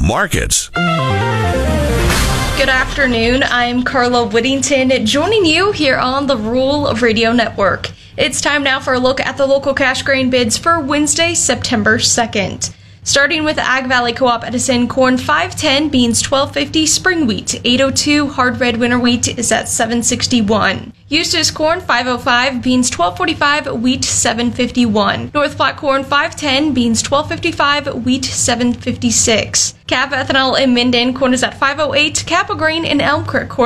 markets. Good afternoon. I'm Carla Whittington, joining you here on the Rural Radio Network. It's time now for a look at the local cash grain bids for Wednesday, September 2nd. Starting with Ag Valley Co-op Edison, corn $5.10, beans $12.50, spring wheat $8.02, hard red winter wheat is at $7.61. Eustis corn $5.05, beans $12.45, wheat $7.51. North Platte corn $5.10, beans $12.55, wheat $7.56. Cap ethanol in Minden corn is at $5.08. Kappa grain in Elm Creek corn